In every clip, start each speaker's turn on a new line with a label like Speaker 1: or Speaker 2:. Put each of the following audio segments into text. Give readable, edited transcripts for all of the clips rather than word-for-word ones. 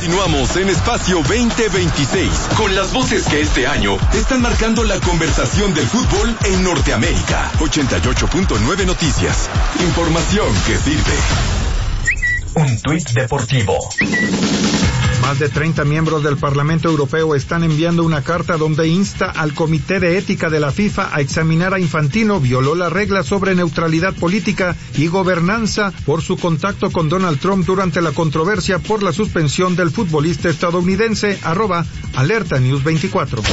Speaker 1: Continuamos en Espacio 2026 con las voces que este año están marcando la conversación del fútbol en Norteamérica. 88.9 Noticias. Información que sirve.
Speaker 2: Un tuit deportivo.
Speaker 3: Más de 30 miembros del Parlamento Europeo están enviando una carta donde insta al Comité de Ética de la FIFA a examinar a Infantino. Violó las reglas sobre neutralidad política y gobernanza por su contacto con Donald Trump durante la controversia por la suspensión del futbolista estadounidense. @alertanews24.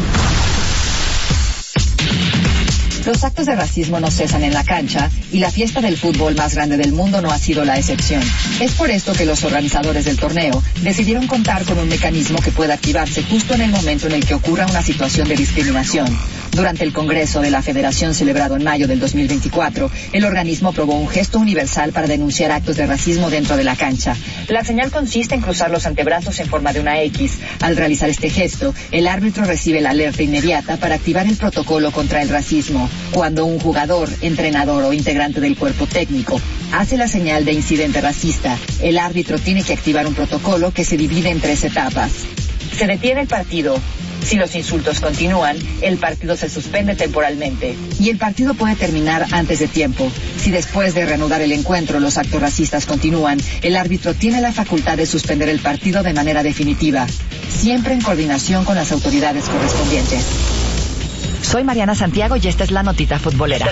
Speaker 4: Los actos de racismo no cesan en la cancha y la fiesta del fútbol más grande del mundo no ha sido la excepción. Es por esto que los organizadores del torneo decidieron contar con un mecanismo que pueda activarse justo en el momento en el que ocurra una situación de discriminación. Durante el Congreso de la Federación celebrado en mayo del 2024, el organismo aprobó un gesto universal para denunciar actos de racismo dentro de la cancha. La señal consiste en cruzar los antebrazos en forma de una X. Al realizar este gesto, el árbitro recibe la alerta inmediata para activar el protocolo contra el racismo. Cuando un jugador, entrenador o integrante del cuerpo técnico hace la señal de incidente racista, el árbitro tiene que activar un protocolo que se divide en 3 etapas. Se detiene el partido. Si los insultos continúan, el partido se suspende temporalmente. Y el partido puede terminar antes de tiempo. Si después de reanudar el encuentro los actos racistas continúan, el árbitro tiene la facultad de suspender el partido de manera definitiva, siempre en coordinación con las autoridades correspondientes.
Speaker 5: Soy Mariana Santiago y esta es la notita futbolera.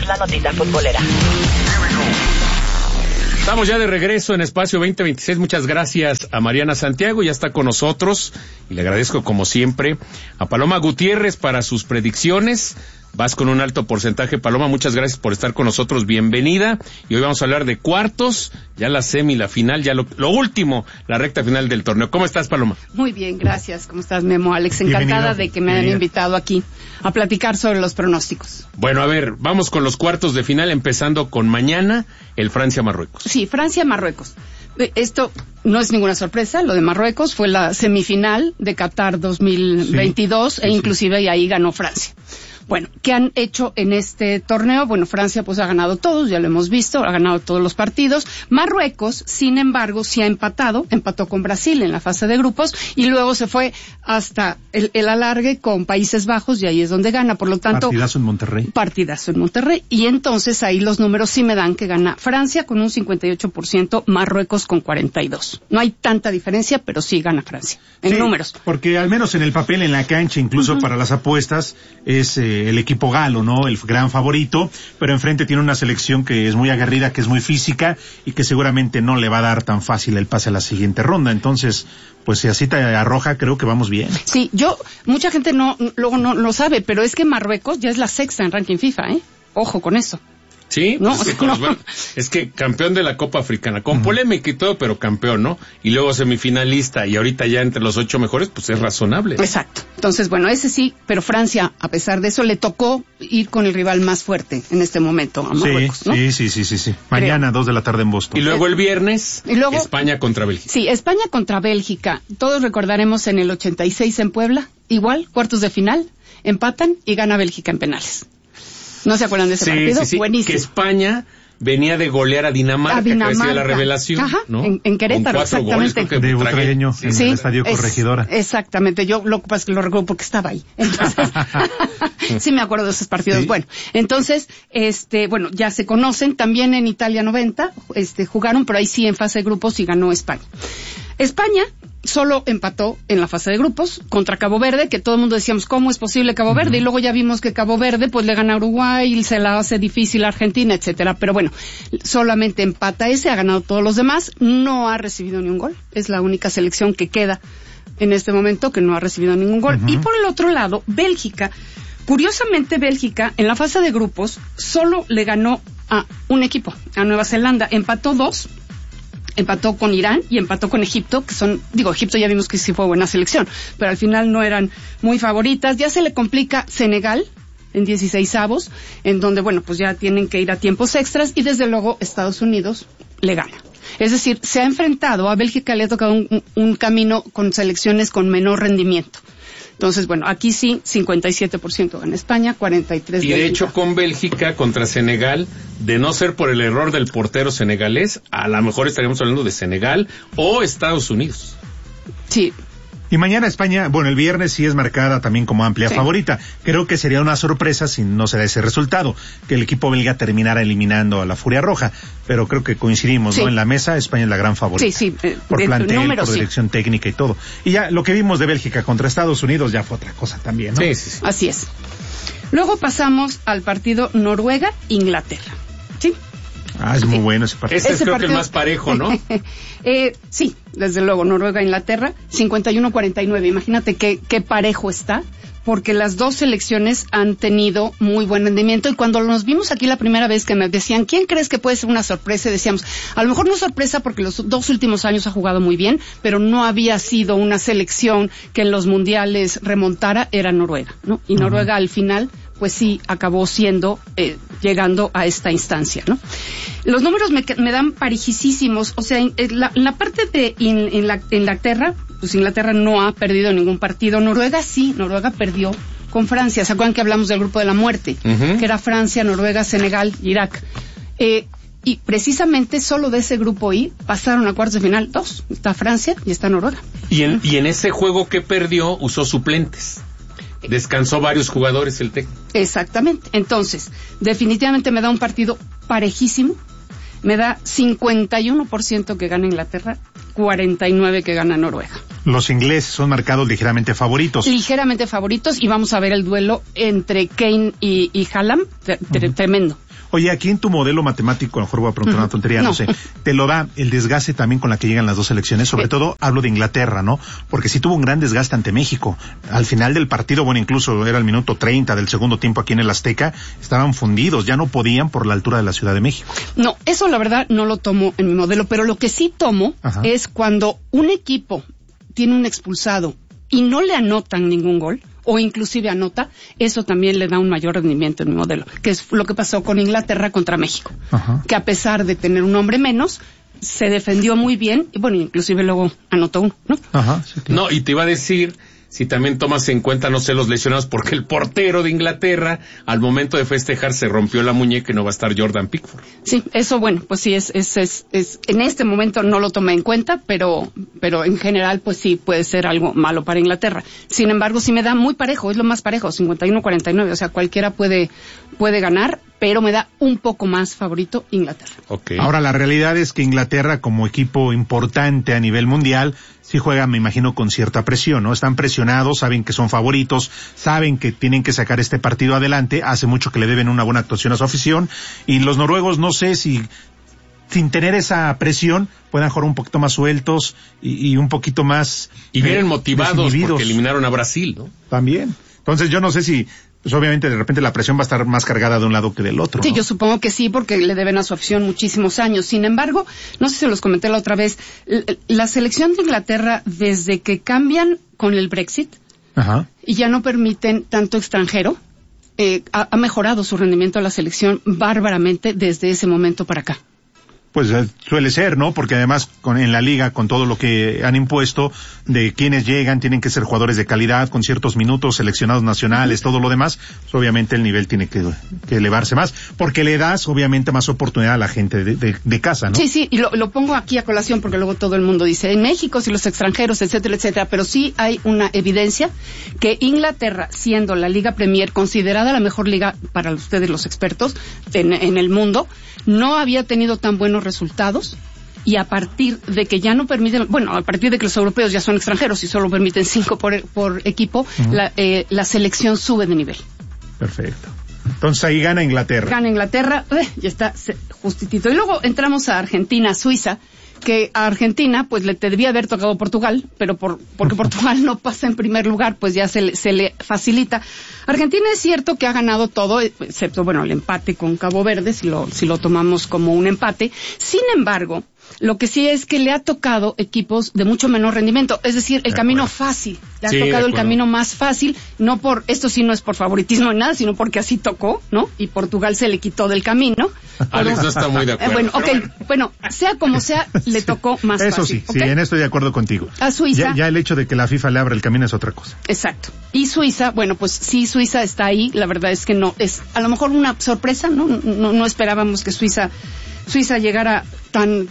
Speaker 6: Estamos ya de regreso en Espacio 2026. Muchas gracias a Mariana Santiago, ya está con nosotros y le agradezco como siempre a Paloma Gutiérrez para sus predicciones. Vas con un alto porcentaje, Paloma, muchas gracias por estar con nosotros, bienvenida. Y hoy vamos a hablar de cuartos, ya la semi, la final, ya lo último, la recta final del torneo. ¿Cómo estás, Paloma?
Speaker 7: Muy bien, gracias. ¿Cómo estás, Memo? Alex, encantada de que me hayan invitado aquí a platicar sobre los pronósticos.
Speaker 6: Bueno, a ver, vamos con los cuartos de final, empezando con mañana, el Francia-Marruecos.
Speaker 7: Sí, Francia-Marruecos. Esto no es ninguna sorpresa, lo de Marruecos fue la semifinal de Qatar 2022 inclusive ahí ganó Francia. Bueno, ¿qué han hecho en este torneo? Bueno, Francia pues ha ganado todos, ya lo hemos visto, ha ganado todos los partidos. Marruecos, sin embargo, sí ha empató con Brasil en la fase de grupos y luego se fue hasta el alargue con Países Bajos y ahí es donde gana, por lo tanto...
Speaker 8: Partidazo en Monterrey.
Speaker 7: Y entonces ahí los números sí me dan que gana Francia con un 58%, Marruecos con 42%. No hay tanta diferencia, pero sí gana Francia en números.
Speaker 8: Porque al menos en el papel, en la cancha, incluso para las apuestas, es... el equipo galo, ¿no? El gran favorito, pero enfrente tiene una selección que es muy aguerrida, que es muy física y que seguramente no le va a dar tan fácil el pase a la siguiente ronda. Entonces, pues si así te arroja, creo que vamos bien.
Speaker 7: Sí, mucha gente luego no lo sabe, pero es que Marruecos ya es la 6ª en ranking FIFA, Ojo con eso.
Speaker 6: Sí,
Speaker 7: no,
Speaker 6: es que campeón de la Copa Africana, con polémica y todo, pero campeón, ¿no? Y luego semifinalista y ahorita ya entre los 8 mejores, pues es razonable.
Speaker 7: Exacto. Entonces, bueno, ese sí, pero Francia, a pesar de eso, le tocó ir con el rival más fuerte en este momento a Marruecos, ¿no?
Speaker 8: Sí. Mañana, 2 de la tarde en Boston.
Speaker 6: Y luego el viernes, España contra Bélgica.
Speaker 7: Sí, España contra Bélgica. Todos recordaremos en el 86 en Puebla, igual, cuartos de final, empatan y gana Bélgica en penales. ¿No se acuerdan de ese partido?
Speaker 6: Sí,
Speaker 7: buenísimo.
Speaker 6: Que España venía de golear a Dinamarca, que ha sido la revelación.
Speaker 7: Ajá,
Speaker 6: ¿no?
Speaker 7: en Querétaro, exactamente.
Speaker 6: Goles,
Speaker 8: de Butragueño, en el Estadio Corregidora.
Speaker 7: Exactamente, yo lo que pasa es que lo recuerdo porque estaba ahí. Entonces, sí me acuerdo de esos partidos. Sí. Bueno, entonces, ya se conocen. También en Italia 90, jugaron, pero ahí sí en fase de grupos y ganó España. España solo empató en la fase de grupos contra Cabo Verde, que todo el mundo decíamos, ¿cómo es posible Cabo Verde? Y luego ya vimos que Cabo Verde pues le gana a Uruguay y se la hace difícil a Argentina, etcétera. Pero bueno, solamente empata ese, ha ganado todos los demás, no ha recibido ni un gol. Es la única selección que queda en este momento que no ha recibido ningún gol. Y por el otro lado, Bélgica, curiosamente Bélgica en la fase de grupos solo le ganó a un equipo, a Nueva Zelanda, empató 2. Empató con Irán y empató con Egipto, Egipto ya vimos que sí fue buena selección, pero al final no eran muy favoritas. Ya se le complica Senegal en 16avos, en donde, pues ya tienen que ir a tiempos extras y desde luego Estados Unidos le gana. Es decir, se ha enfrentado, a Bélgica le ha tocado un camino con selecciones con menor rendimiento. Entonces, aquí sí, 57% gana España, 43%
Speaker 6: Y de hecho, con Bélgica contra Senegal, de no ser por el error del portero senegalés, a lo mejor estaríamos hablando de Senegal o Estados Unidos.
Speaker 7: Sí.
Speaker 8: Y mañana España, bueno, el viernes sí es marcada también como amplia favorita. Creo que sería una sorpresa si no se da ese resultado, que el equipo belga terminara eliminando a la Furia Roja. Pero creo que coincidimos, ¿no? En la mesa, España es la gran favorita.
Speaker 7: Sí.
Speaker 8: Por plantel, por dirección técnica y todo. Y ya lo que vimos de Bélgica contra Estados Unidos ya fue otra cosa también, ¿no?
Speaker 6: Sí.
Speaker 7: Así es. Luego pasamos al partido Noruega-Inglaterra. ¿Sí?
Speaker 8: Es muy bueno ese partido.
Speaker 6: Ese es creo que el más parejo, ¿no?
Speaker 7: Sí, desde luego, Noruega-Inglaterra, 51-49. Imagínate qué parejo está, porque las dos selecciones han tenido muy buen rendimiento, y cuando nos vimos aquí la primera vez que me decían, ¿quién crees que puede ser una sorpresa? Y decíamos, a lo mejor no sorpresa porque los 2 últimos años ha jugado muy bien, pero no había sido una selección que en los mundiales remontara, era Noruega, ¿no? Y Noruega al final pues sí acabó siendo, llegando a esta instancia, ¿no? Los números me dan parejísimos, o sea, en la parte de Inglaterra, pues Inglaterra no ha perdido ningún partido. Noruega sí, Noruega perdió con Francia. ¿Se acuerdan que hablamos del grupo de la muerte? Que era Francia, Noruega, Senegal, Irak. Y precisamente solo de ese grupo I pasaron a cuartos de final 2. Está Francia y está Noruega.
Speaker 6: Y en ese juego que perdió usó suplentes. Descansó varios jugadores el técnico.
Speaker 7: Exactamente. Entonces, definitivamente me da un partido parejísimo. Me da 51% que gana Inglaterra, 49% que gana Noruega.
Speaker 8: Los ingleses son marcados ligeramente favoritos.
Speaker 7: Ligeramente favoritos, y vamos a ver el duelo entre Kane y Haaland. Tremendo.
Speaker 8: Oye, aquí en tu modelo matemático, a lo mejor voy a preguntar una tontería, no sé, te lo da el desgaste también con la que llegan las dos selecciones, sobre todo hablo de Inglaterra, ¿no? Porque sí tuvo un gran desgaste ante México. Al final del partido, bueno, incluso era el minuto 30 del segundo tiempo aquí en el Azteca, estaban fundidos, ya no podían por la altura de la Ciudad de México.
Speaker 7: No, eso la verdad no lo tomo en mi modelo, pero lo que sí tomo es cuando un equipo tiene un expulsado y no le anotan ningún gol, o inclusive anota, eso también le da un mayor rendimiento en mi modelo, que es lo que pasó con Inglaterra contra México, que a pesar de tener un hombre menos, se defendió muy bien, y bueno, inclusive luego anotó uno, ¿no?
Speaker 8: Sí, claro.
Speaker 6: No, y te iba a decir, si también tomas en cuenta, no sé, los lesionados, porque el portero de Inglaterra, al momento de festejar, se rompió la muñeca y no va a estar Jordan Pickford.
Speaker 7: Sí, eso, bueno, pues sí, es en este momento no lo tomé en cuenta, pero en general, pues sí, puede ser algo malo para Inglaterra. Sin embargo, sí me da muy parejo, es lo más parejo, 51-49, o sea, cualquiera puede ganar, pero me da un poco más favorito Inglaterra.
Speaker 6: Okay.
Speaker 8: Ahora, la realidad es que Inglaterra, como equipo importante a nivel mundial, sí juega, me imagino, con cierta presión, ¿no? Están presionados, saben que son favoritos, saben que tienen que sacar este partido adelante, hace mucho que le deben una buena actuación a su afición, y los noruegos, no sé si sin tener esa presión puedan jugar un poquito más sueltos y un poquito más...
Speaker 6: Y vienen motivados porque eliminaron a Brasil, ¿no?
Speaker 8: También. Entonces yo no sé si... Pues obviamente de repente la presión va a estar más cargada de un lado que del otro,
Speaker 7: Sí,
Speaker 8: ¿no?
Speaker 7: yo supongo que sí, porque le deben a su afición muchísimos años. Sin embargo, no sé si se los comenté la otra vez, la selección de Inglaterra, desde que cambian con el Brexit, y ya no permiten tanto extranjero, ha mejorado su rendimiento a la selección bárbaramente desde ese momento para acá.
Speaker 8: Pues suele ser, ¿no? Porque además en la liga, con todo lo que han impuesto, de quienes llegan, tienen que ser jugadores de calidad, con ciertos minutos, seleccionados nacionales, todo lo demás, pues obviamente el nivel tiene que elevarse más, porque le das obviamente más oportunidad a la gente de casa, ¿no?
Speaker 7: Sí, y lo pongo aquí a colación porque luego todo el mundo dice, en México, si los extranjeros, etcétera, etcétera, pero sí hay una evidencia que Inglaterra, siendo la Liga Premier, considerada la mejor liga para ustedes los expertos en el mundo, no había tenido tan buenos resultados, y a partir de que ya no permiten, bueno, a partir de que los europeos ya son extranjeros y solo permiten 5 por equipo, la selección sube de nivel.
Speaker 8: Perfecto. Entonces ahí gana Inglaterra.
Speaker 7: Gana Inglaterra, ya está justitito. Y luego entramos a Argentina, Suiza, que a Argentina pues le debía haber tocado Portugal, pero porque Portugal no pasa en primer lugar, pues ya se le facilita. Argentina es cierto que ha ganado todo, excepto, bueno, el empate con Cabo Verde, si lo tomamos como un empate. Sin embargo, lo que sí es que le ha tocado equipos de mucho menor rendimiento, es decir, el camino fácil. Le ha tocado el camino más fácil, esto sí no es por favoritismo ni nada, sino porque así tocó, ¿no? Y Portugal se le quitó del camino.
Speaker 6: Alex no está muy de acuerdo.
Speaker 7: Bueno, sea como sea, le tocó más
Speaker 8: eso
Speaker 7: fácil.
Speaker 8: Eso sí, en esto estoy de acuerdo contigo.
Speaker 7: A Suiza.
Speaker 8: Ya el hecho de que la FIFA le abra el camino es otra cosa.
Speaker 7: Exacto. Y Suiza, bueno, pues sí, Suiza está ahí, la verdad es que no, es a lo mejor una sorpresa, ¿no? No esperábamos que Suiza Suiza llegara tan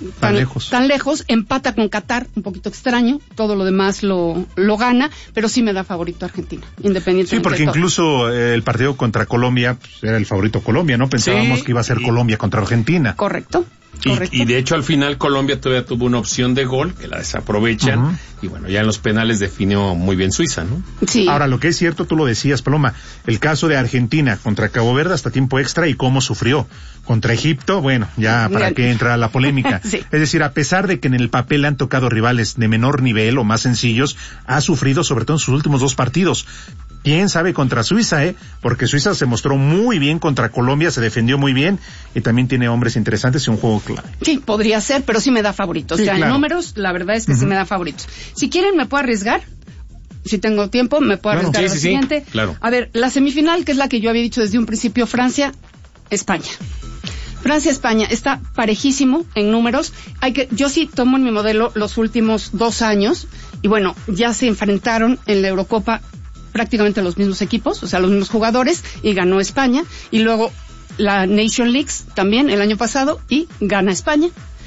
Speaker 7: lejos, empata con Qatar, un poquito extraño, todo lo demás lo gana, pero sí me da favorito Argentina, independientemente.
Speaker 8: Sí, porque incluso el partido contra Colombia, pues, era el favorito Colombia, ¿no? Pensábamos que iba a ser Colombia contra Argentina.
Speaker 7: Correcto.
Speaker 6: Y de hecho al final Colombia todavía tuvo una opción de gol que la desaprovechan y bueno, ya en los penales definió muy bien Suiza, ¿no?
Speaker 7: Sí.
Speaker 8: Ahora, lo que es cierto, tú lo decías, Paloma, el caso de Argentina contra Cabo Verde hasta tiempo extra y cómo sufrió. Contra Egipto, bueno, ya para qué entra la polémica.
Speaker 7: Sí.
Speaker 8: Es decir, a pesar de que en el papel le han tocado rivales de menor nivel o más sencillos, ha sufrido sobre todo en sus últimos 2 partidos. ¿Quién sabe contra Suiza, Porque Suiza se mostró muy bien contra Colombia, se defendió muy bien y también tiene hombres interesantes y un juego clave.
Speaker 7: Sí, podría ser, pero sí me da favoritos.
Speaker 8: Sí,
Speaker 7: ya
Speaker 8: claro.
Speaker 7: En números, la verdad es que sí me da favoritos. Si quieren, me puedo arriesgar. Si tengo tiempo, me puedo arriesgar a lo siguiente.
Speaker 6: Claro.
Speaker 7: A ver, la semifinal, que es la que yo había dicho desde un principio, Francia-España. Francia-España está parejísimo en números. Yo sí tomo en mi modelo los últimos 2 años y bueno, ya se enfrentaron en la Eurocopa prácticamente los mismos equipos, o sea, los mismos jugadores, y ganó España. Y luego la Nation Leagues también el año pasado y gana España.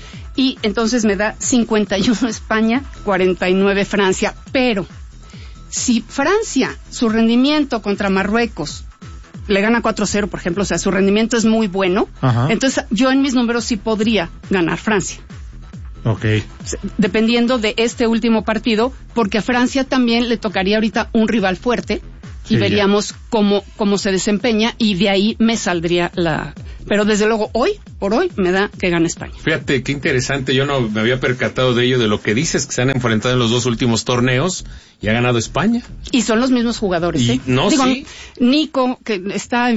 Speaker 7: Y entonces me da 51 España, 49 Francia. Pero si Francia, su rendimiento contra Marruecos, le gana 4-0, por ejemplo, o sea, su rendimiento es muy bueno, entonces yo en mis números sí podría ganar Francia.
Speaker 8: Okay.
Speaker 7: Dependiendo de este último partido, porque a Francia también le tocaría ahorita un rival fuerte y veríamos cómo se desempeña y de ahí me saldría pero desde luego por hoy me da que gane España.
Speaker 6: Fíjate qué interesante, yo no me había percatado de ello, de lo que dices, que se han enfrentado en los 2 últimos torneos y ha ganado España.
Speaker 7: Y son los mismos jugadores,
Speaker 6: sí.
Speaker 7: Nico, que está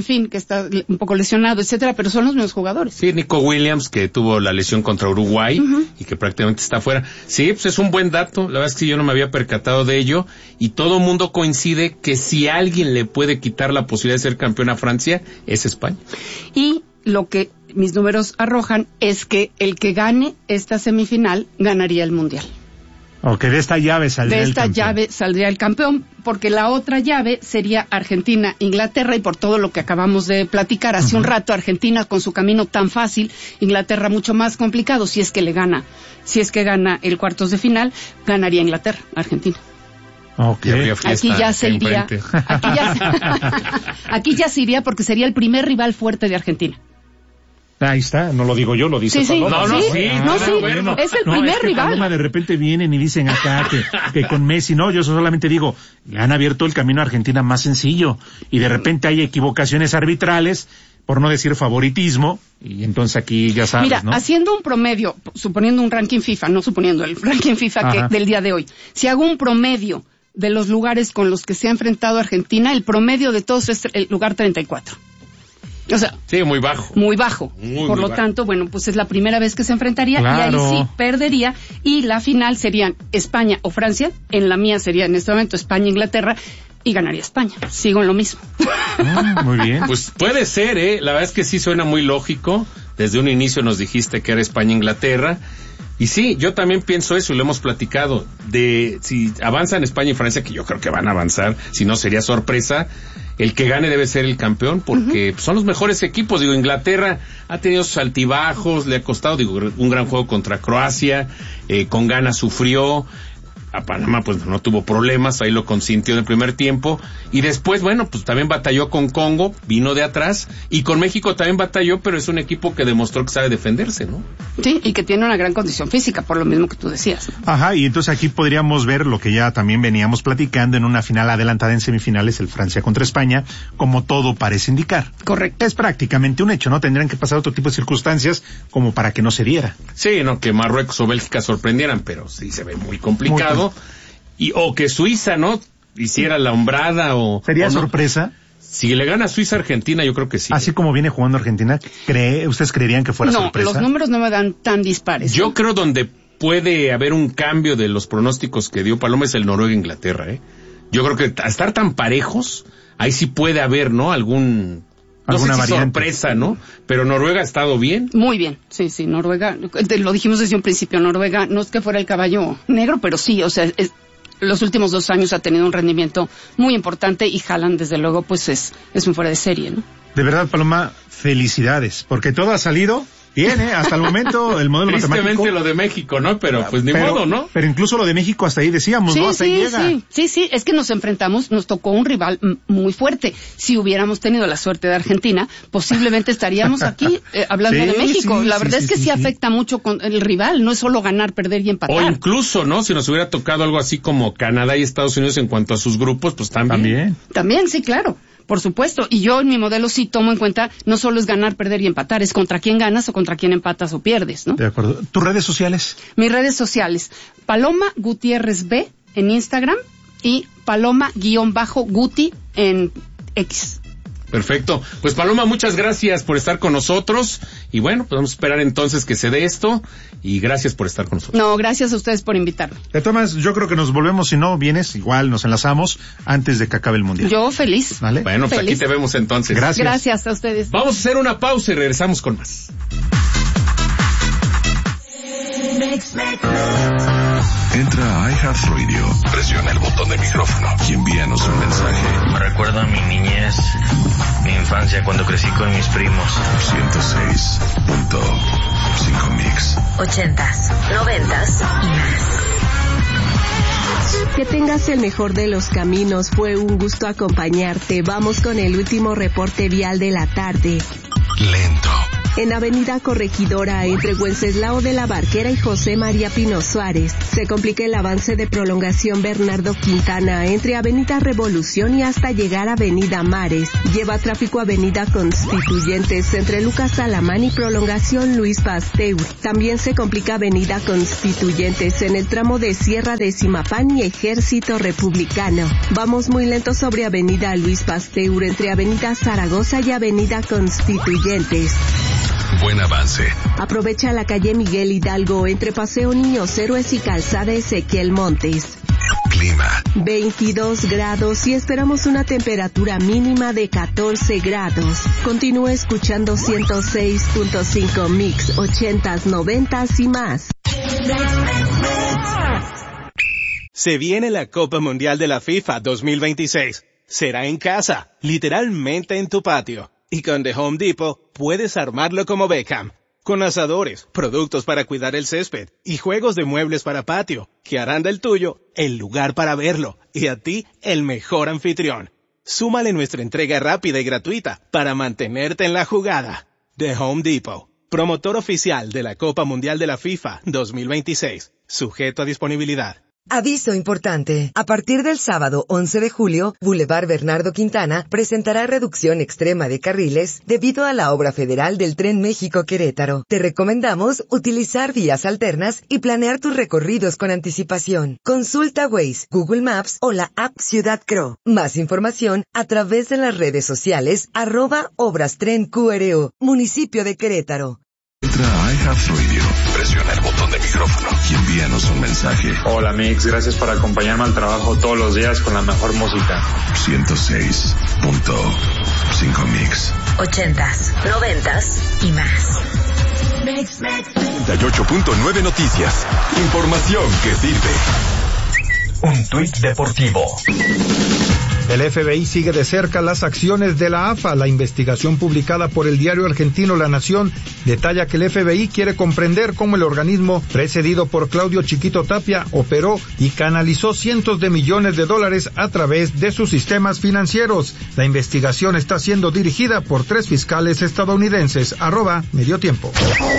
Speaker 7: un poco lesionado, etcétera, pero son los mismos jugadores.
Speaker 6: Sí, Nico Williams, que tuvo la lesión contra Uruguay y que prácticamente está fuera. Sí, pues es un buen dato, la verdad es que yo no me había percatado de ello y todo mundo coincide que si alguien le puede quitar la posibilidad de ser campeón a Francia, es España.
Speaker 7: Y lo que mis números arrojan es que el que gane esta semifinal ganaría el Mundial.
Speaker 8: Ok, de esta llave saldría el campeón.
Speaker 7: De esta llave saldría el campeón, porque la otra llave sería Argentina-Inglaterra, y por todo lo que acabamos de platicar hace un rato, Argentina con su camino tan fácil, Inglaterra mucho más complicado, si es que gana el cuartos de final, ganaría Inglaterra, Argentina.
Speaker 8: Okay.
Speaker 7: Aquí ya se iría, aquí ya se iría porque sería el primer rival fuerte de Argentina.
Speaker 8: Ahí está, no lo digo yo, lo dice Paloma.
Speaker 7: Es el primer rival.
Speaker 8: Paloma, de repente vienen y dicen acá que con Messi, no, yo solamente digo, le han abierto el camino a Argentina más sencillo, y de repente hay equivocaciones arbitrales, por no decir favoritismo, y entonces aquí ya sabes,
Speaker 7: mira,
Speaker 8: ¿no?
Speaker 7: haciendo un promedio, suponiendo un ranking FIFA, no suponiendo el ranking FIFA del día de hoy, si hago un promedio de los lugares con los que se ha enfrentado Argentina, el promedio de todos es el lugar 34. O sea,
Speaker 6: sí, muy bajo.
Speaker 7: Muy bajo. Por lo tanto, bueno, pues es la primera vez que se enfrentaría, claro. Y ahí sí perdería, y la final serían España o Francia. En la mía sería en este momento España-Inglaterra, y ganaría España. Sigo en lo mismo.
Speaker 8: Muy bien.
Speaker 6: Pues puede ser, la verdad es que sí suena muy lógico. Desde un inicio nos dijiste que era España-Inglaterra. Y sí, yo también pienso eso y lo hemos platicado. De si avanzan España y Francia, que yo creo que van a avanzar, si no sería sorpresa, el que gane debe ser el campeón, porque son los mejores equipos. Digo, Inglaterra ha tenido sus altibajos, le ha costado, un gran juego contra Croacia, con Ghana sufrió. A Panamá pues no tuvo problemas, ahí lo consintió en el primer tiempo, y después, bueno, pues también batalló con Congo, vino de atrás, y con México también batalló, pero es un equipo que demostró que sabe defenderse, ¿no?
Speaker 7: Sí, y que tiene una gran condición física, por lo mismo que tú decías, ¿no?
Speaker 8: Ajá, y entonces aquí podríamos ver lo que ya también veníamos platicando en una final adelantada en semifinales, el Francia contra España, como todo parece indicar.
Speaker 7: Correcto.
Speaker 8: Es prácticamente un hecho, ¿no? Tendrían que pasar otro tipo de circunstancias como para que no se diera.
Speaker 6: Sí, no, que Marruecos o Bélgica sorprendieran, pero sí se ve muy complicado. O que Suiza, ¿no? Hiciera la hombrada o...
Speaker 8: ¿Sería
Speaker 6: o no.
Speaker 8: sorpresa?
Speaker 6: Si le gana Suiza a Argentina, yo creo que sí.
Speaker 8: Así como viene jugando Argentina, ¿ustedes creerían que fuera sorpresa?
Speaker 7: No, los números no me dan tan dispares.
Speaker 6: Yo creo donde puede haber un cambio de los pronósticos que dio Paloma es el Noruega-Inglaterra, Yo creo que a estar tan parejos, ahí sí puede haber, ¿no? Alguna sorpresa, ¿no? Pero Noruega ha estado bien.
Speaker 7: Muy bien, sí, Noruega, lo dijimos desde un principio, Noruega no es que fuera el caballo negro, pero sí, o sea, los últimos 2 años ha tenido un rendimiento muy importante, y Haaland, desde luego, pues es un fuera de serie, ¿no?
Speaker 8: De verdad, Paloma, felicidades, porque todo ha salido Bien, hasta el momento el modelo matemático.
Speaker 6: Tristemente lo de México, ¿no? Pero pues ni modo, ¿no?
Speaker 8: Pero incluso lo de México hasta ahí decíamos, ¿no? Hasta ahí llega.
Speaker 7: Sí, es que nos tocó un rival muy fuerte. Si hubiéramos tenido la suerte de Argentina, posiblemente estaríamos aquí hablando de México. La verdad es que sí afecta mucho con el rival, no es solo ganar, perder y empatar.
Speaker 6: O incluso, ¿no? Si nos hubiera tocado algo así como Canadá y Estados Unidos en cuanto a sus grupos, pues también.
Speaker 7: También, sí, claro. Por supuesto, y yo en mi modelo sí tomo en cuenta, no solo es ganar, perder y empatar, es contra quién ganas o contra quién empatas o pierdes, ¿no?
Speaker 8: De acuerdo. ¿Tus redes sociales?
Speaker 7: Mis redes sociales, Paloma Gutiérrez B en Instagram y Paloma_Guti en X.
Speaker 6: Perfecto. Pues Paloma, muchas gracias por estar con nosotros. Y bueno, pues vamos a esperar entonces que se dé esto. Y gracias por estar con nosotros.
Speaker 7: No, gracias a ustedes por invitarme.
Speaker 8: Tomás, yo creo que nos volvemos, si no vienes, igual nos enlazamos antes de que acabe el Mundial.
Speaker 7: Yo feliz.
Speaker 8: ¿Vale?
Speaker 6: Bueno, pues
Speaker 7: feliz.
Speaker 6: aquí te vemos entonces.
Speaker 8: Gracias.
Speaker 7: Gracias a ustedes.
Speaker 6: Vamos a hacer una pausa y regresamos con más.
Speaker 1: Entra a iHeartRadio, presiona el botón de micrófono y envíanos un mensaje.
Speaker 9: Me recuerda a mi niñez, mi infancia cuando crecí con mis primos.
Speaker 1: 106.5 Mix.
Speaker 5: 80s, 90s y más.
Speaker 10: Que tengas el mejor de los caminos, fue un gusto acompañarte. Vamos con el último reporte vial de la tarde.
Speaker 1: Lento.
Speaker 10: En Avenida Corregidora, entre Wenceslao de la Barquera y José María Pino Suárez, se complica el avance de prolongación Bernardo Quintana entre Avenida Revolución y hasta llegar a Avenida Mares. Lleva tráfico Avenida Constituyentes entre Lucas Salamán y prolongación Luis Pasteur. También se complica Avenida Constituyentes en el tramo de Sierra de Simapán y Ejército Republicano. Vamos muy lento sobre Avenida Luis Pasteur entre Avenida Zaragoza y Avenida Constituyentes.
Speaker 1: Buen avance.
Speaker 10: Aprovecha la calle Miguel Hidalgo entre Paseo Niños Héroes y Calzada Ezequiel Montes.
Speaker 1: Clima.
Speaker 10: 22 grados y esperamos una temperatura mínima de 14 grados. Continúa escuchando 106.5 Mix, 80s, 90s y más.
Speaker 11: Se viene la Copa Mundial de la FIFA 2026. Será en casa, literalmente en tu patio. Y con The Home Depot puedes armarlo como Beckham. Con asadores, productos para cuidar el césped y juegos de muebles para patio, que harán del tuyo el lugar para verlo y a ti el mejor anfitrión. Súmale nuestra entrega rápida y gratuita para mantenerte en la jugada. The Home Depot, promotor oficial de la Copa Mundial de la FIFA 2026. Sujeto a disponibilidad.
Speaker 12: Aviso importante. A partir del sábado 11 de julio, Boulevard Bernardo Quintana presentará reducción extrema de carriles debido a la obra federal del Tren México-Querétaro. Te recomendamos utilizar vías alternas y planear tus recorridos con anticipación. Consulta Waze, Google Maps o la app Ciudad Cro. Más información a través de las redes sociales @ObrasTrenQRO, Municipio de Querétaro.
Speaker 1: Entra a iHeartRadio, presiona el botón de micrófono y envíanos un mensaje.
Speaker 13: Hola Mix, gracias por acompañarme al trabajo todos los días con la mejor música.
Speaker 1: 106.5 Mix.
Speaker 5: 80s, 90s y más.
Speaker 1: 88.9 Noticias. Información que sirve.
Speaker 2: Un tuit deportivo.
Speaker 3: El FBI sigue de cerca las acciones de la AFA. La investigación publicada por el diario argentino La Nación detalla que el FBI quiere comprender cómo el organismo, precedido por Claudio Chiquito Tapia, operó y canalizó cientos de millones de dólares a través de sus sistemas financieros. La investigación está siendo dirigida por 3 fiscales estadounidenses. @Mediotiempo.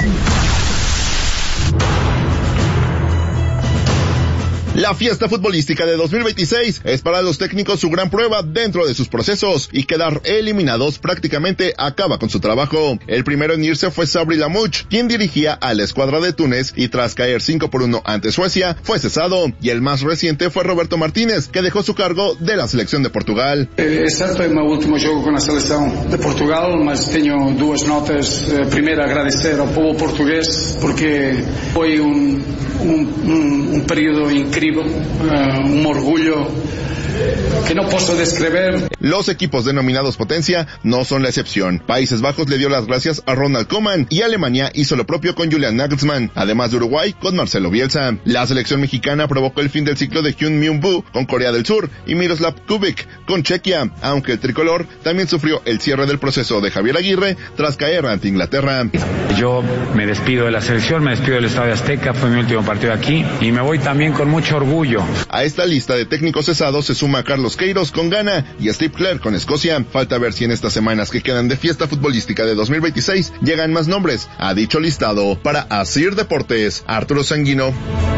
Speaker 14: La fiesta futbolística de 2026 es para los técnicos su gran prueba dentro de sus procesos y quedar eliminados prácticamente acaba con su trabajo. El primero en irse fue Sabri Lamouche, quien dirigía a la escuadra de Túnez y tras caer 5-1 ante Suecia fue cesado. Y el más reciente fue Roberto Martínez, que dejó su cargo de la selección de Portugal.
Speaker 15: É certo, é o meu último jogo com a seleção de Portugal, mas tenho 2 notas. Primeiro, agradecer ao povo português porque foi um período incrível, um orgulho que no puedo describir.
Speaker 14: Los equipos denominados potencia no son la excepción. Países Bajos le dio las gracias a Ronald Koeman y Alemania hizo lo propio con Julian Nagelsmann, además de Uruguay con Marcelo Bielsa. La selección mexicana provocó el fin del ciclo de Hyun Myung-woo con Corea del Sur y Miroslav Kubik con Chequia, aunque el tricolor también sufrió el cierre del proceso de Javier Aguirre tras caer ante Inglaterra.
Speaker 16: Yo me despido de la selección, me despido del Estadio Azteca, fue mi último partido aquí y me voy también con mucho orgullo.
Speaker 14: A esta lista de técnicos cesados se suma Carlos Queiroz con Ghana y Steve Clair con Escocia. Falta ver si en estas semanas que quedan de fiesta futbolística de 2026 llegan más nombres a dicho listado. Para Asir Deportes, Arturo Sanguino.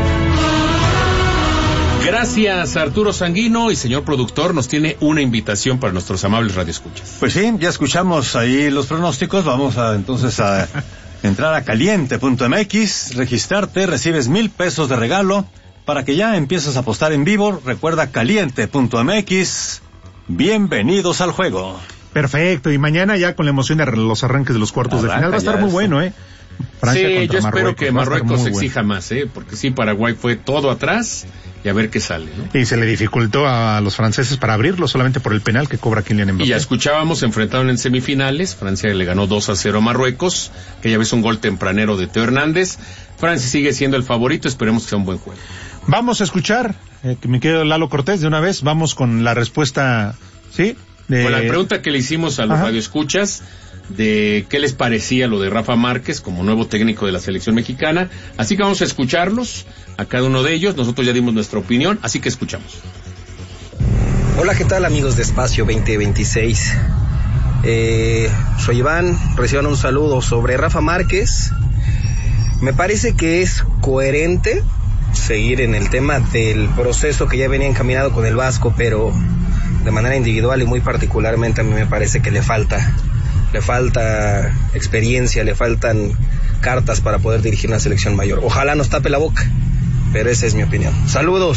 Speaker 6: Gracias, Arturo Sanguino. Y señor productor, nos tiene una invitación para nuestros amables radioescuchas.
Speaker 17: Pues sí, ya escuchamos ahí los pronósticos. Vamos entonces a entrar a caliente.mx, registrarte, recibes $1,000 de regalo para que ya empieces a apostar en vivo. Recuerda caliente.mx. Bienvenidos al juego.
Speaker 8: Perfecto, y mañana ya con la emoción de los arranques de los cuartos de final va a estar muy bueno,
Speaker 6: Francia sí, yo espero que Marruecos exija más, porque sí, Paraguay fue todo atrás y a ver qué sale, ¿no?
Speaker 8: Y se le dificultó a los franceses para abrirlo solamente por el penal que cobra Kylian Mbappé.
Speaker 6: Y ya escuchábamos, se enfrentaron en semifinales, Francia le ganó 2-0 a Marruecos, que ya ves un gol tempranero de Teo Hernández. Francia sigue siendo el favorito, esperemos que sea un buen juego.
Speaker 8: Vamos a escuchar, mi querido Lalo Cortés, de una vez, vamos con la respuesta, ¿sí?
Speaker 6: Con la pregunta que le hicimos a los radioescuchas de qué les parecía lo de Rafa Márquez como nuevo técnico de la selección mexicana. Así que vamos a escucharlos, a cada uno de ellos. Nosotros ya dimos nuestra opinión, así que escuchamos.
Speaker 18: Hola, ¿qué tal, amigos de Espacio 2026? Soy Iván, reciban un saludo sobre Rafa Márquez. Me parece que es coherente seguir en el tema del proceso que ya venía encaminado con el Vasco, pero de manera individual y muy particularmente a mí me parece que le falta experiencia, le faltan cartas para poder dirigir una selección mayor. Ojalá nos tape la boca, pero esa es mi opinión. Saludos.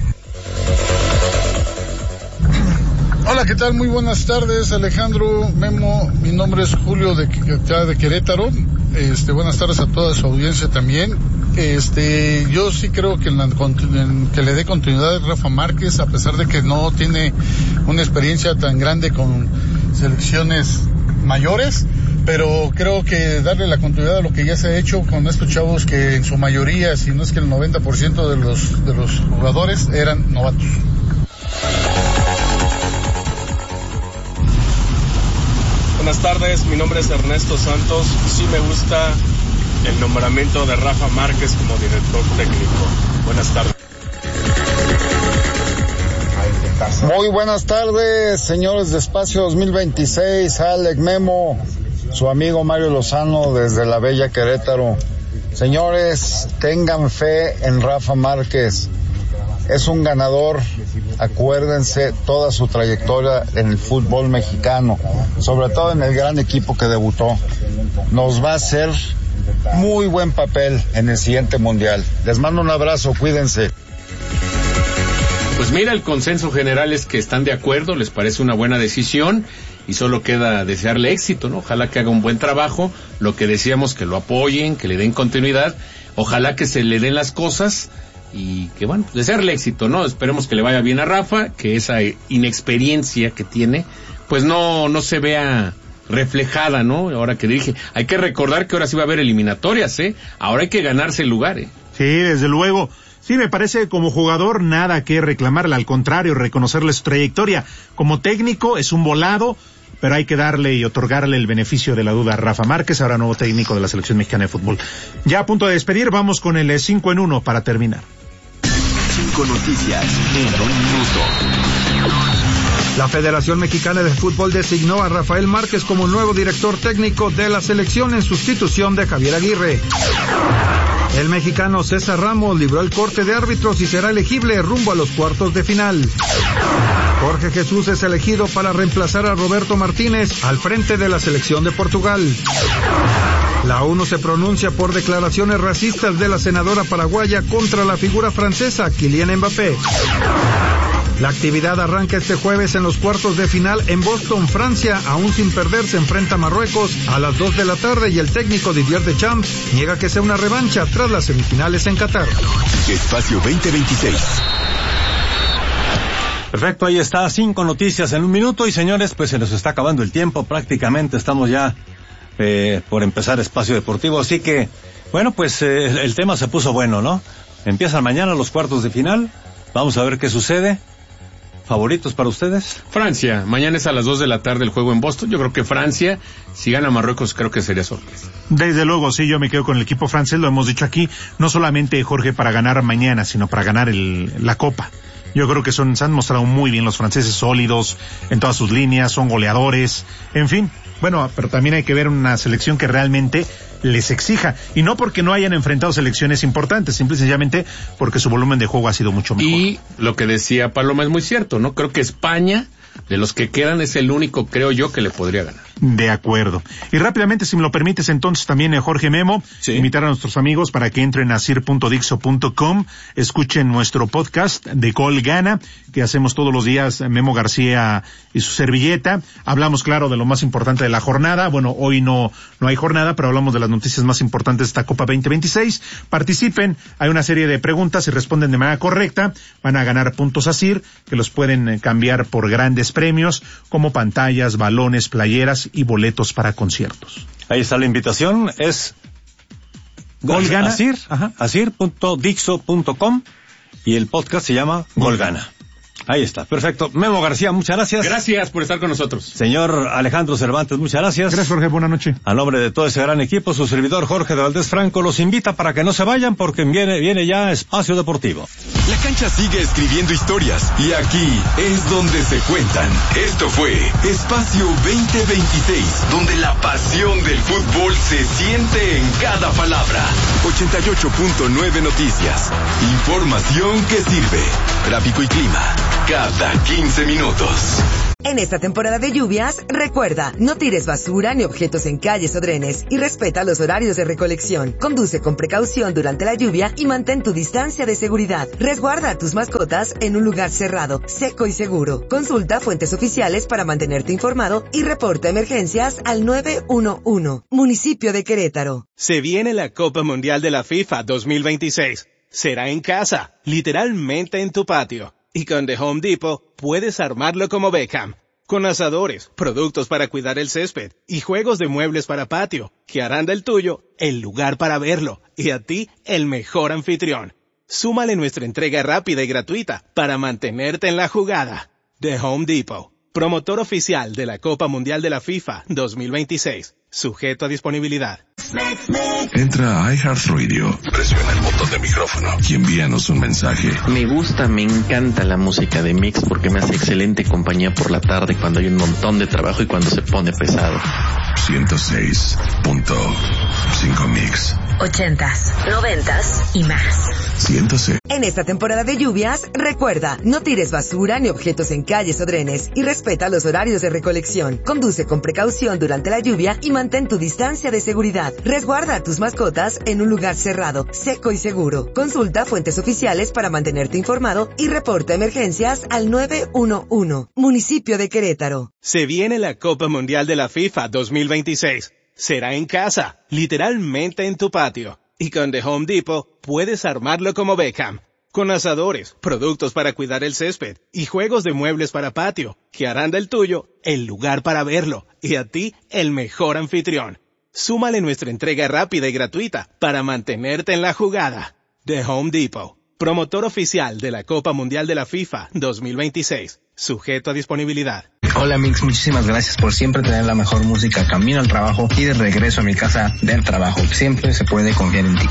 Speaker 19: Hola, ¿qué tal? Muy buenas tardes, Alejandro, Memo, mi nombre es Julio de Querétaro. Buenas tardes a toda su audiencia también. Yo sí creo que que le dé continuidad a Rafa Márquez, a pesar de que no tiene una experiencia tan grande con selecciones mayores, pero creo que darle la continuidad a lo que ya se ha hecho con estos chavos que en su mayoría, si no es que el 90% de los jugadores eran novatos.
Speaker 20: Buenas tardes, mi nombre es Ernesto Santos. Sí me gusta el nombramiento de Rafa Márquez como director técnico. Buenas tardes.
Speaker 21: Muy buenas tardes, señores de Espacio 2026, Alec, Memo, su amigo Mario Lozano desde la bella Querétaro. Señores, tengan fe en Rafa Márquez. Es un ganador, acuérdense toda su trayectoria en el fútbol mexicano, sobre todo en el gran equipo que debutó. Nos va a hacer muy buen papel en el siguiente mundial. Les mando un abrazo, cuídense.
Speaker 6: Pues mira, el consenso general es que están de acuerdo, les parece una buena decisión y solo queda desearle éxito, ¿no? Ojalá que haga un buen trabajo, lo que decíamos, que lo apoyen, que le den continuidad, ojalá que se le den las cosas y que, bueno, desearle éxito, ¿no? Esperemos que le vaya bien a Rafa, que esa inexperiencia que tiene, pues no se vea reflejada, ¿no? Ahora que dirige, hay que recordar que ahora sí va a haber eliminatorias, ahora hay que ganarse el lugar,
Speaker 8: Sí, desde luego. Sí, me parece como jugador nada que reclamarle, al contrario, reconocerle su trayectoria. Como técnico es un volado, pero hay que darle y otorgarle el beneficio de la duda a Rafa Márquez, ahora nuevo técnico de la Selección Mexicana de Fútbol. Ya a punto de despedir, vamos con el 5 en 1 para terminar.
Speaker 1: 5 noticias en 1 minuto.
Speaker 3: La Federación Mexicana de Fútbol designó a Rafael Márquez como nuevo director técnico de la selección en sustitución de Javier Aguirre. El mexicano César Ramos libró el corte de árbitros y será elegible rumbo a los cuartos de final. Jorge Jesús es elegido para reemplazar a Roberto Martínez al frente de la selección de Portugal. La ONU se pronuncia por declaraciones racistas de la senadora paraguaya contra la figura francesa Kylian Mbappé. La actividad arranca este jueves en los cuartos de final en Boston, Francia. Aún sin perder se enfrenta a Marruecos a las 2 de la tarde y el técnico Didier Deschamps niega que sea una revancha tras las semifinales en Qatar.
Speaker 1: Espacio 2026.
Speaker 17: Perfecto, ahí está, 5 noticias en un minuto. Y señores, pues se nos está acabando el tiempo, prácticamente estamos ya por empezar Espacio Deportivo, así que, bueno, pues el tema se puso bueno, ¿no? Empiezan mañana los cuartos de final, vamos a ver qué sucede. ¿Favoritos para ustedes?
Speaker 6: Francia, mañana es a las 2 de la tarde el juego en Boston. Yo creo que Francia, si gana Marruecos, creo que sería sorpresa.
Speaker 8: Desde luego, sí, yo me quedo con el equipo francés, lo hemos dicho aquí, no solamente, Jorge, para ganar mañana, sino para ganar la Copa. Yo creo que se han mostrado muy bien los franceses, sólidos en todas sus líneas, son goleadores, en fin. Bueno, pero también hay que ver una selección que realmente les exija, y no porque no hayan enfrentado selecciones importantes, simple y sencillamente porque su volumen de juego ha sido mucho mejor.
Speaker 6: Y lo que decía Paloma es muy cierto, ¿no? Creo que España, de los que quedan, es el único, creo yo, que le podría ganar.
Speaker 8: De acuerdo. Y rápidamente, si me lo permites, entonces también, Jorge Memo, sí, invitar a nuestros amigos para que entren a sir.dixo.com, escuchen nuestro podcast de Gol Gana, que hacemos todos los días, Memo García y su servilleta. Hablamos, claro, de lo más importante de la jornada. Bueno, hoy no hay jornada, pero hablamos de las noticias más importantes de esta Copa 2026. Participen, hay una serie de preguntas, si responden de manera correcta, van a ganar puntos a Sir, que los pueden cambiar por grandes premios, como pantallas, balones, playeras y boletos para conciertos.
Speaker 17: Ahí está la invitación, es Gol Gana, asir.dixo.com, y el podcast se llama Gol Gana. Ahí está, perfecto. Memo García, muchas gracias.
Speaker 6: Gracias por estar con nosotros.
Speaker 17: Señor Alejandro Cervantes, muchas gracias.
Speaker 8: Gracias, Jorge, buenas noches.
Speaker 17: A nombre de todo ese gran equipo, su servidor Jorge de Valdés Franco los invita para que no se vayan, porque viene ya Espacio Deportivo.
Speaker 1: La cancha sigue escribiendo historias, y aquí es donde se cuentan. Esto fue Espacio 2026, donde la pasión del fútbol se siente en cada palabra. 88.9 Noticias. Información que sirve. Tráfico y clima cada 15 minutos.
Speaker 12: En esta temporada de lluvias, recuerda, no tires basura ni objetos en calles o drenes y respeta los horarios de recolección. Conduce con precaución durante la lluvia y mantén tu distancia de seguridad. Resguarda a tus mascotas en un lugar cerrado, seco y seguro. Consulta fuentes oficiales para mantenerte informado y reporta emergencias al 911. Municipio de Querétaro.
Speaker 11: Se viene la Copa Mundial de la FIFA 2026. Será en casa, literalmente en tu patio. Y con The Home Depot puedes armarlo como Beckham, con asadores, productos para cuidar el césped y juegos de muebles para patio, que harán del tuyo el lugar para verlo y a ti el mejor anfitrión. Súmale nuestra entrega rápida y gratuita para mantenerte en la jugada. The Home Depot, promotor oficial de la Copa Mundial de la FIFA 2026, sujeto a disponibilidad.
Speaker 1: Entra a iHeartRadio, presiona el botón de micrófono y envíanos un mensaje.
Speaker 4: Me encanta la música de Mix porque me hace excelente compañía por la tarde cuando hay un montón de trabajo y cuando se pone pesado.
Speaker 1: 106.5 Mix.
Speaker 12: 80s, 90s y más.
Speaker 1: 106.
Speaker 12: En esta temporada de lluvias, recuerda, no tires basura ni objetos en calles o drenes y respeta los horarios de recolección. Conduce con precaución durante la lluvia y mantén tu distancia de seguridad. Resguarda a tus mascotas en un lugar cerrado, seco y seguro. Consulta fuentes oficiales para mantenerte informado y reporta emergencias al 911. Municipio de Querétaro.
Speaker 11: Se viene la Copa Mundial de la FIFA 2026. Será en casa, literalmente en tu patio. Y con The Home Depot puedes armarlo como Beckham, con asadores, productos para cuidar el césped y juegos de muebles para patio, que harán del tuyo el lugar para verlo y a ti el mejor anfitrión. Súmale nuestra entrega rápida y gratuita para mantenerte en la jugada. The Home Depot, promotor oficial de la Copa Mundial de la FIFA 2026, sujeto a disponibilidad.
Speaker 22: Hola Mix, muchísimas gracias por siempre tener la mejor música camino al trabajo y de regreso a mi casa del trabajo. Siempre se puede confiar en ti.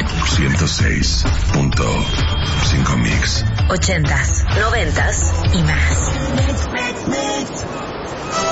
Speaker 1: 106.5 Mix.
Speaker 12: 80s, 90s y más.